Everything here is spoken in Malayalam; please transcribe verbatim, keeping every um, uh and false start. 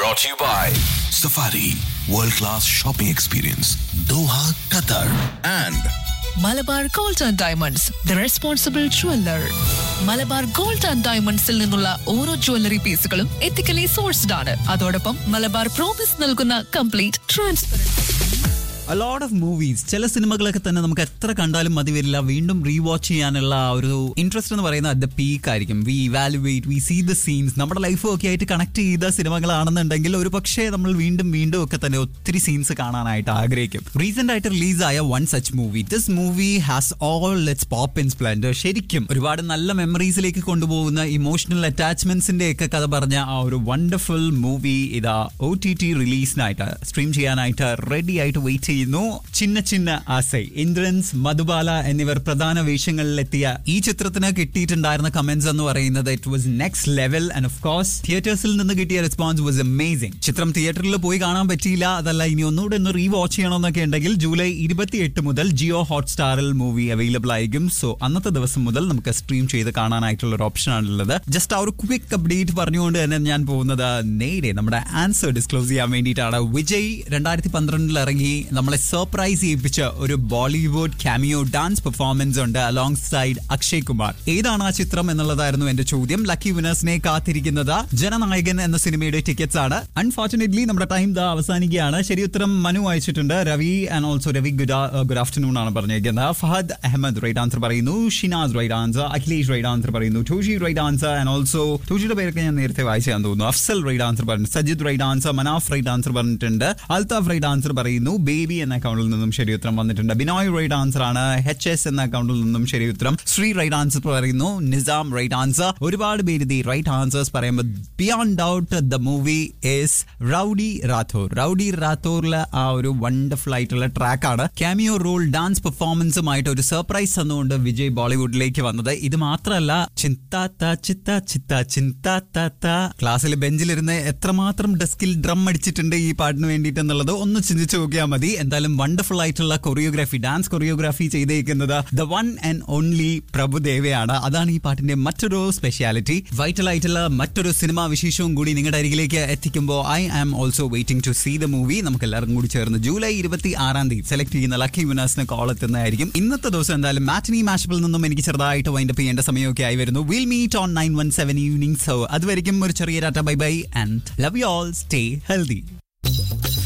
Brought to you by Safari World Class Shopping Experience, Doha, Qatar, and Malabar gold and diamonds the responsible jeweller. Malabar gold and ഡയമണ്ട്സിൽ നിന്നുള്ള ഓരോ ജ്വല്ലറി പീസുകളും എത്തിക്കലി സോഴ്സ്ഡ് ആണ്. അതോടൊപ്പം മലബാർ പ്രോമിസ് നൽകുന്ന complete transparency. A lot of movies, ചില സിനിമകളൊക്കെ തന്നെ നമുക്ക് എത്ര കണ്ടാലും മതി വരില്ല. വീണ്ടും റീവാച്ച് ചെയ്യാനുള്ള ഒരു ഇൻട്രസ്റ്റ് എന്ന് പറയുന്നത് അറ്റ് ദ പീക്ക് ആയിരിക്കും. V evaluate, V see the scenes. നമ്മുടെ ലൈഫും ഒക്കെ ആയിട്ട് കണക്ട് ചെയ്ത സിനിമകളാണെന്നുണ്ടെങ്കിൽ ഒരു പക്ഷേ നമ്മൾ വീണ്ടും വീണ്ടും ഒക്കെ തന്നെ ഒത്തിരി സീൻസ് കാണാനായിട്ട് ആഗ്രഹിക്കും. റീസെന്റ് ആയിട്ട് റിലീസായ one such movie. This movie has all it's pop in Splendor. ശരിക്കും ഒരുപാട് നല്ല മെമ്മറീസിലേക്ക് കൊണ്ടുപോകുന്ന ഇമോഷണൽ അറ്റാച്ച്മെന്റ്സിന്റെ ഒക്കെ കഥ പറഞ്ഞ ആ ഒരു വണ്ടർഫുൾ മൂവി ഇതാ ഒ ടി ടി റിലീസിനായിട്ട് സ്ട്രീം ചെയ്യാനായിട്ട് റെഡി ആയിട്ട് വെയിറ്റ് ചെയ്യുന്നു. ചിന്ന ചിന്ന ആസൈ. ഇന്ദ്രൻസ്, മധുബാല എന്നിവർ പ്രധാന വേഷങ്ങളിലെത്തിയ ഈ ചിത്രത്തിന് കിട്ടിയിട്ടുണ്ടായിരുന്ന കമന്റ്സ് എന്ന് പറയുന്നത് it was next level. And of course തിയേറ്റേഴ്സിൽ നിന്ന് കിട്ടിയ റെസ്പോൺസ് വാസ് അമേസിംഗ്. ചിത്രം തിയേറ്ററിൽ പോയി കാണാൻ പറ്റിയില്ല, അതല്ല ഇനി ഒന്നുകൂടെ ഒന്ന് റീ വാച്ച് ചെയ്യണമെന്നൊക്കെ ഉണ്ടെങ്കിൽ ജൂലൈ ഇരുപത്തിയെട്ട് മുതൽ ജിയോ ഹോട്ട്സ്റ്റാറിൽ മൂവി അവൈലബിൾ ആയിരിക്കും. സോ അന്നത്തെ ദിവസം മുതൽ നമുക്ക് സ്ട്രീം ചെയ്ത് കാണാനായിട്ടുള്ള ഒരു ഓപ്ഷൻ ആണുള്ളത്. ജസ്റ്റ് ആ ഒരു ക്വിക്ക് അപ്ഡേറ്റ് പറഞ്ഞുകൊണ്ട് തന്നെ ഞാൻ പോകുന്നത് നേരെ നമ്മുടെ ആൻസർ ഡിസ്ക്ലോസ് ചെയ്യാൻ വേണ്ടിയിട്ടാണ്. വിജയ് രണ്ടായിരത്തി പന്ത്രണ്ടിൽ ഇറങ്ങി നമ്മളെ സർപ്രൈസ് ചെയ്യിപ്പിച്ച ഒരു ബോളിവുഡ് കാമിയോ ഡാൻസ് പെർഫോമൻസ് ഉണ്ട് അലോങ് സൈഡ് അക്ഷയ് കുമാർ. ഏതാണ് ആ ചിത്രം എന്നുള്ളതായിരുന്നു എന്റെ ചോദ്യം. ലക്കി വിനേഴ്സിനെ കാത്തിരിക്കുന്നത് ജനനായകൻ എന്ന സിനിമയുടെ ടിക്കറ്റ്സ് ആണ്. അൺഫോർച്ചുനേറ്റ്ലി നമ്മുടെ ടൈം ദാ അവസാനിക്കുകയാണ്. ശരി ഉത്തരം മനു അയച്ചിട്ടുണ്ട്. Ravi and also Ravi good good afternoon ആണ് പറഞ്ഞിരിക്കുന്നത്. ഫഹദ് അഹമ്മദ് റൈറ്റ് ആൻസർ പറയുന്നു. Shinas right answer. Akhilesh right answer പറയുന്നു. Toshi right answer and also ടോഷിയുടെ പേരൊക്കെ ഞാൻ നേരത്തെ വായിച്ചാൻ തോന്നുന്നു. അഫ്സൽ റൈറ്റ് ആൻസർ പറഞ്ഞു. Sajid right answer. Manaf right answer പറഞ്ഞിട്ടുണ്ട്. അൽതാഫ് റൈറ്റ് ആൻസർ പറയുന്നു. ബേബി എന്ന അക്കൗണ്ടിൽ നിന്നും ശരി ഉത്തരം വന്നിട്ടുണ്ട്. ബിനോയ് റൈറ്റ് ആൻസർ ആണ്. എച്ച് എസ് എന്ന അക്കൗണ്ടിൽ നിന്നും ശരി ഉത്തരം. ശ്രീ റൈറ്റ് ആൻസർ പറയുന്നു. Nizam right answer. ഒരുപാട് പേര് ദി റൈറ്റ് ആൻസേഴ്സ് പറയുമ്പോൾ beyond doubt the movie is rowdy Rathore. Rowdy റാത്തോറിലെ ആ ഒരു വണ്ടർഫുൾ ആയിട്ടുള്ള ട്രാക്കാണ്. കാമിയോ റോൾ ഡാൻസ് പെർഫോമൻസുമായിട്ട് ഒരു സർപ്രൈസ് തന്നുകൊണ്ട് വിജയ് ബോളിവുഡിലേക്ക് വന്നത്. ഇത് മാത്രമല്ല, ചിന്താത്ത ചിത്ത ചിത്ത ചിന്താത്ത ക്ലാസ്സിൽ ബെഞ്ചിലിരുന്ന് എത്രമാത്രം ഡെസ്കിൽ ഡ്രം അടിച്ചിട്ടുണ്ട് ഈ പാട്ടിന് വേണ്ടിയിട്ട് എന്നുള്ളത് ഒന്ന് ചിന്തിച്ചു നോക്കിയാൽ മതി. എന്തായാലും വണ്ടർഫുൾ ആയിട്ടുള്ള കൊറിയോഗ്രാഫി, ഡാൻസ് കൊറിയോഗ്രാഫി ചെയ്തേക്കുന്നത് ദ വൺ ആൻഡ് ഓൺലി പ്രഭുദേവയാണ്. അതാണ് ഈ പാട്ടിന്റെ മറ്റൊരു സ്പെഷ്യാലിറ്റി. വൈറ്റൽ ആയിട്ടുള്ള മറ്റൊരു സിനിമാ വിശേഷവും കൂടി നിങ്ങളുടെ അരികിലേക്ക് എത്തിക്കുമ്പോൾ I am also waiting to see the movie. നമുക്ക് എല്ലാവർക്കും കൂടി ചേർന്ന് ജൂലൈ ഇരുപത്തി ആറാം തീയതി സെലക്ട് ചെയ്യുന്ന ലക്കി വിനേഴ്സിന് കോൾ എത്തുന്നതായിരിക്കും. ഇന്നത്തെ ദിവസം എന്തായാലും മാറ്റിനി മാഷപ്പിൽ നിന്നും എനിക്ക് ചെറുതായിട്ട് വൈൻഡപ്പ് ചെയ്യേണ്ട സമയമൊക്കെ ആയി വരുന്നു. Will meet on nine one seven evening. So അതുവരെയും ഒരു ചെറിയ Tata, bye bye and love you all. Stay healthy.